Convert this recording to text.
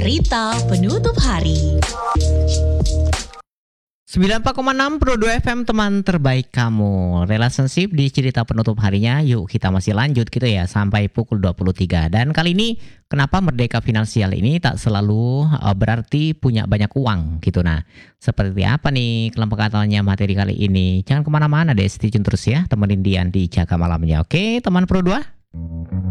Cerita Penutup Hari. 94,6 Pro 2 FM, teman terbaik kamu. Relationship di cerita penutup harinya. Yuk kita masih lanjut gitu ya sampai pukul 23. Dan kali ini kenapa merdeka finansial ini tak selalu berarti punya banyak uang gitu. Nah, seperti apa nih kelompok katanya materi kali ini? Jangan kemana-mana deh, stay tune terus ya. Temenin Dian di Jaga Malamnya. Oke teman Pro 2?